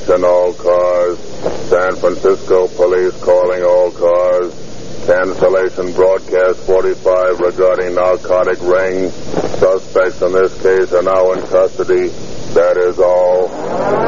Attention all cars. San Francisco police calling all cars. Cancellation broadcast 45 regarding narcotic ring. Suspects in this case are now in custody. That is all.